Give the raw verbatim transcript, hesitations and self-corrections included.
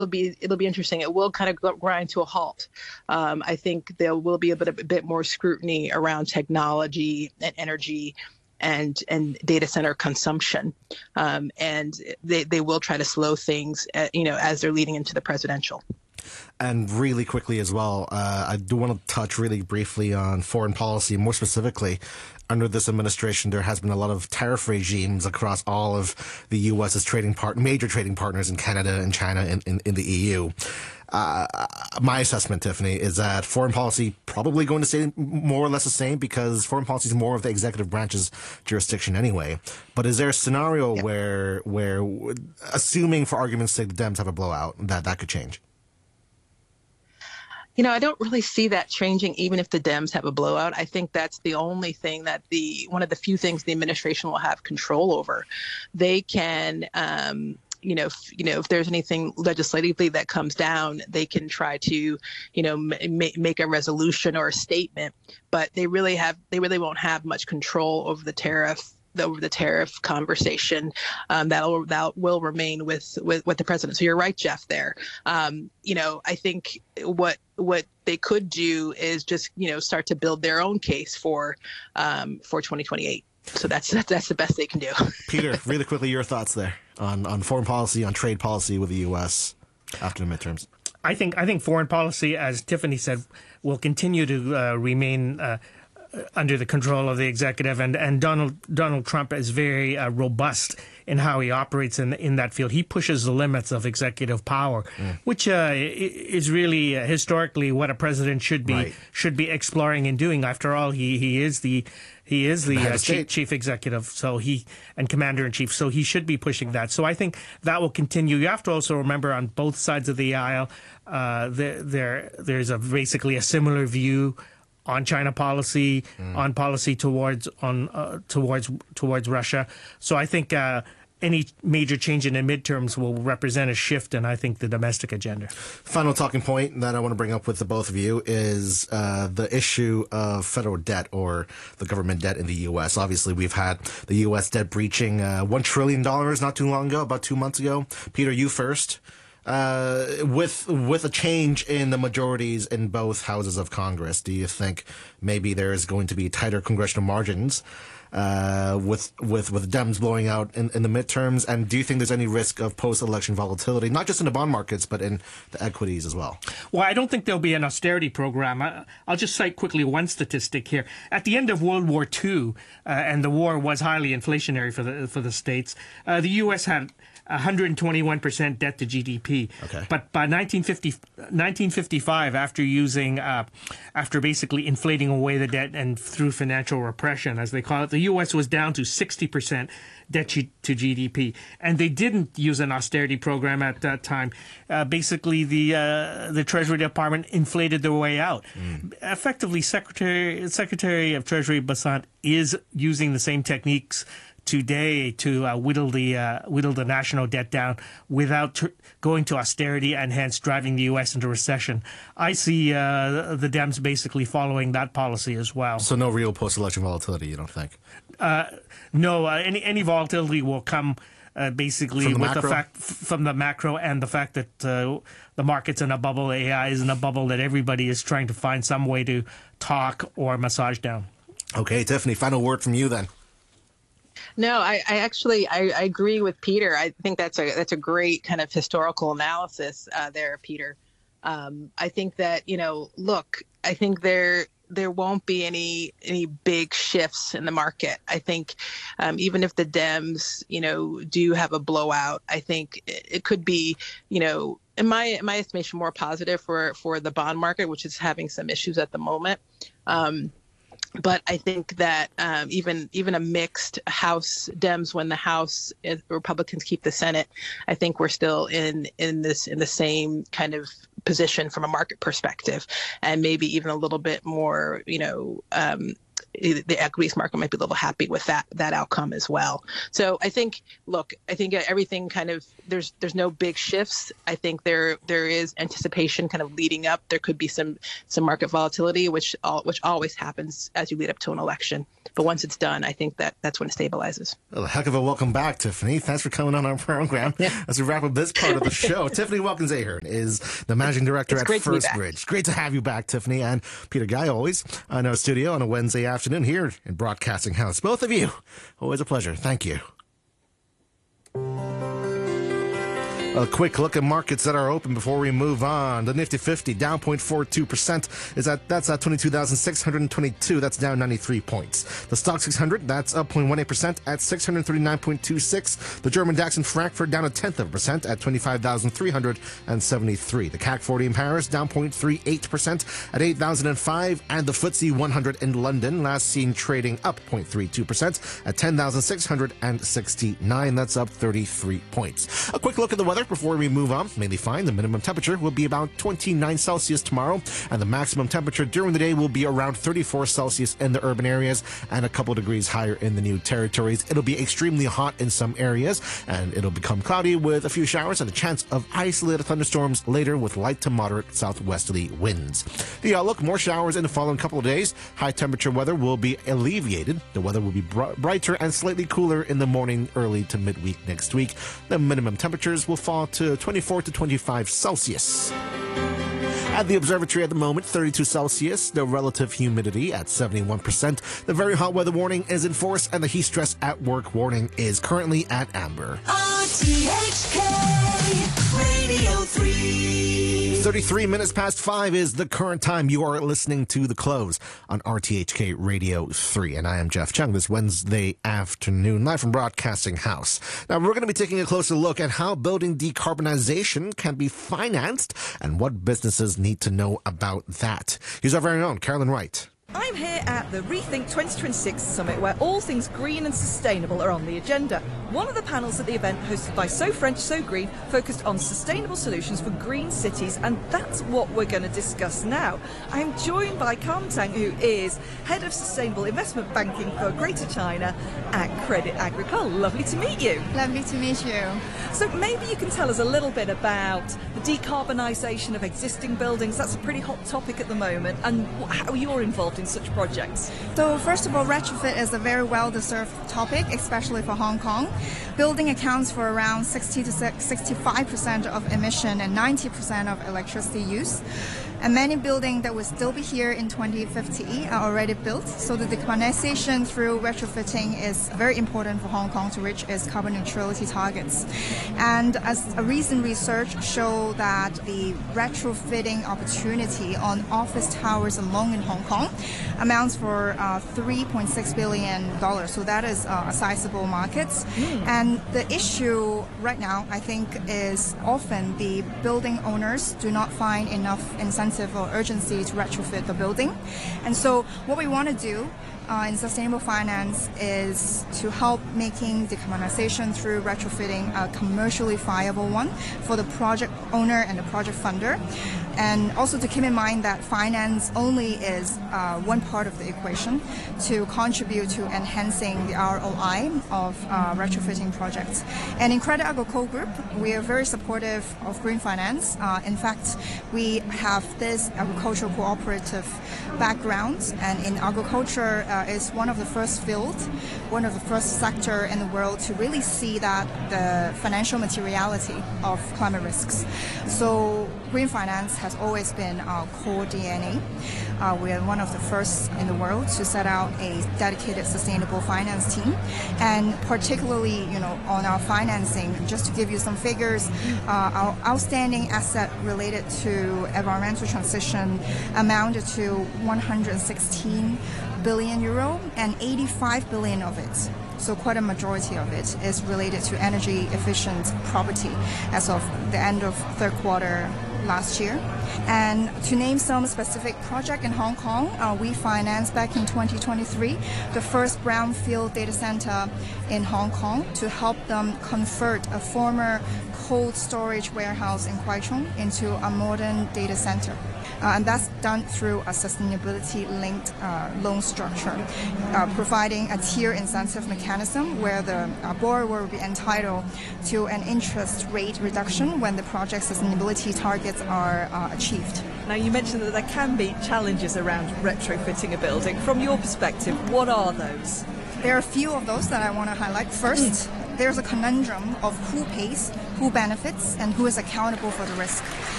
be it'll be interesting. It will kind of grind to a halt. Um, I think there will be a bit, a bit more scrutiny around technology and energy and and data center consumption, um, and they, they will try to slow things, uh, you know, as they're leading into the presidential. And really quickly as well, uh, I do want to touch really briefly on foreign policy. More specifically, under this administration, there has been a lot of tariff regimes across all of the U S's trading part, major trading partners in Canada and China and in, in the E U. Uh, my assessment, Tiffany, is that foreign policy probably going to stay more or less the same because foreign policy is more of the executive branch's jurisdiction anyway. But is there a scenario yeah. where, where, assuming for argument's sake, the Dems have a blowout, that that could change? You know, I don't really see that changing, even if the Dems have a blowout. I think that's the only thing that the one of the few things the administration will have control over. They can, um, you know, if, you know, if there's anything legislatively that comes down, they can try to, you know, ma- make a resolution or a statement. But they really have, they really won't have much control over the tariff. over the tariff conversation. um, that'll that will remain with, with with the president. So you're right, Jeff. There, um, you know, I think what what they could do is just you know start to build their own case for um, for twenty twenty-eight. So that's that's that's the best they can do. Peter, really quickly, your thoughts there on on foreign policy, on trade policy with the U S after the midterms. I think I think foreign policy, as Tiffany said, will continue to uh, remain Uh, under the control of the executive, and and Donald Donald Trump is very uh, robust in how he operates in in that field. He pushes the limits of executive power, mm. which uh, is really uh, historically what a president should be right. should be exploring and doing. After all, he he is the he is the, the uh, chief, chief executive, so he and commander in chief. So he should be pushing that. So I think that will continue. You have to also remember on both sides of the aisle, uh, there there there's a basically a similar view on China policy, mm. on policy towards on uh, towards towards Russia. So I think uh, any major change in the midterms will represent a shift in, I think, the domestic agenda. Final talking point that I want to bring up with the both of you is uh, the issue of federal debt or the government debt in the U S. Obviously, we've had the U S debt breaching uh, one trillion dollars not too long ago, about two months ago. Peter, you first. Uh, with with a change in the majorities in both houses of Congress, do you think maybe there is going to be tighter congressional margins uh, with with with Dems blowing out in, in the midterms? And do you think there's any risk of post-election volatility, not just in the bond markets, but in the equities as well? Well, I don't think there'll be an austerity program. I, I'll just cite quickly one statistic here. At the end of World War Two, uh, and the war was highly inflationary for the for the states, uh, the U S had one hundred twenty-one percent debt to G D P. Okay. But by nineteen fifty, nineteen fifty-five, after using, uh, after basically inflating away the debt and through financial repression, as they call it, the U S was down to sixty percent debt to G D P. And they didn't use an austerity program at that time. Uh, basically, the uh, the Treasury Department inflated their way out. Mm. Effectively, Secretary Secretary of Treasury Bessent is using the same techniques today to uh, whittle the uh, whittle the national debt down without tr- going to austerity and hence driving the U S into recession. I see uh, the Dems basically following that policy as well. So no real post-election volatility, you don't think? Uh, no, uh, any any volatility will come uh, basically from the with macro? the fact f- from the macro and the fact that uh, the market's in a bubble, A I is in a bubble that everybody is trying to find some way to talk or massage down. Okay, Tiffany, final word from you then. No, I, I actually I, I agree with Peter. I think that's a that's a great kind of historical analysis uh, there, Peter. Um, I think that you know, look, I think there there won't be any any big shifts in the market. I think um, even if the Dems you know do have a blowout, I think it, it could be you know in my in my estimation more positive for for the bond market, which is having some issues at the moment. Um, But I think that um, even even a mixed House, Dems win the House, Republicans keep the Senate, I think we're still in in this in the same kind of position from a market perspective, and maybe even a little bit more, you know, um, the equities market might be a little happy with that that outcome as well. So I think, look, I think everything kind of there's there's no big shifts. I think there there is anticipation kind of leading up. There could be some some market volatility, which all, which always happens as you lead up to an election. But once it's done, I think that that's when it stabilizes. Well, a heck of a welcome back, Tiffany. Thanks for coming on our program. Yeah. As we wrap up this part of the show, Tiffany Wilkins-Ahern is the managing director it's at great First Bridge. Great to have you back, Tiffany. And Peter Guy, always in our studio on a Wednesday afternoon here in Broadcasting House. Both of you, always a pleasure. Thank you. A quick look at markets that are open before we move on. The Nifty fifty down zero point four two percent. Is at that's at twenty-two thousand six hundred twenty-two. That's down ninety-three points. The Stock six hundred that's up zero point one eight percent at six hundred thirty-nine point two six. The German DAX in Frankfurt down a tenth of a percent at twenty-five thousand three hundred seventy-three. The C A C forty in Paris down zero point three eight percent at eight thousand five, and the F T S E one hundred in London last seen trading up zero point three two percent at ten thousand six hundred sixty-nine. That's up thirty-three points. A quick look at the weather before we move on. Mainly fine. The minimum temperature will be about twenty-nine Celsius tomorrow, and the maximum temperature during the day will be around thirty-four Celsius in the urban areas and a couple degrees higher in the new territories. It'll be extremely hot in some areas, and it'll become cloudy with a few showers and a chance of isolated thunderstorms later with light to moderate southwesterly winds. The outlook: more showers in the following couple of days. High temperature weather will be alleviated. The weather will be br- brighter and slightly cooler in the morning, early to midweek next week. The minimum temperatures will fall to twenty-four to twenty-five Celsius. At the observatory at the moment, thirty-two Celsius, the relative humidity at seventy-one percent. The very hot weather warning is in force, and the heat stress at work warning is currently at amber. R T H K Radio three. thirty-three minutes past five is the current time. You are listening to The Close on R T H K Radio three, and I am Jeff Chung this Wednesday afternoon, live from Broadcasting House. Now, we're going to be taking a closer look at how building decarbonization can be financed and what businesses need to know about that. Here's our very own Carolyn Wright. I'm here at the Rethink twenty twenty-six Summit, where all things green and sustainable are on the agenda. One of the panels at the event, hosted by So French, So Green, focused on sustainable solutions for green cities, and that's what we're going to discuss now. I'm joined by Kam Tang, who is Head of Sustainable Investment Banking for Greater China at Crédit Agricole. Lovely to meet you. Lovely to meet you. So maybe you can tell us a little bit about the decarbonisation of existing buildings. That's a pretty hot topic at the moment, and how you're involved in such projects. So first of all, retrofit is a very well-deserved topic, especially for Hong Kong. Building accounts for around sixty to sixty-five percent of emission and ninety percent of electricity use. And many buildings that will still be here in twenty fifty are already built. So the decarbonization through retrofitting is very important for Hong Kong to reach its carbon neutrality targets. And as a recent research show that the retrofitting opportunity on office towers alone in Hong Kong amounts for uh, three point six billion dollars. So that is uh, a sizable market. Mm. And the issue right now, I think, is often the building owners do not find enough incentive or urgency to retrofit the building. And so what we want to do uh, in sustainable finance is to help making decarbonization through retrofitting a commercially viable one for the project owner and the project funder. And also to keep in mind that finance only is uh, one part of the equation to contribute to enhancing the R O I of uh, retrofitting projects. And in Crédit Agricole Group, we are very supportive of green finance. Uh, in fact, we have this agricultural cooperative background, and in agriculture uh, is one of the first fields, one of the first sector in the world to really see that the financial materiality of climate risks. So green finance has always been our core D N A. Uh, we are one of the first in the world to set out a dedicated sustainable finance team, and particularly, you know, on our financing, just to give you some figures, uh, our outstanding asset related to environmental transition amounted to one hundred sixteen billion euro, and eighty-five billion of it, so quite a majority of it, is related to energy efficient property as of the end of third quarter last year. And to name some specific project in Hong Kong, uh, we financed back in twenty twenty-three the first brownfield data center in Hong Kong to help them convert a former cold storage warehouse in Kwaichong into a modern data center. Uh, and that's done through a sustainability-linked uh, loan structure, uh, providing a tier incentive mechanism where the uh, borrower will be entitled to an interest rate reduction when the project sustainability targets are uh, achieved. Now, you mentioned that there can be challenges around retrofitting a building. From your perspective, what are those? There are a few of those that I want to highlight. First, there's a conundrum of who pays, who benefits, and who is accountable for the risk.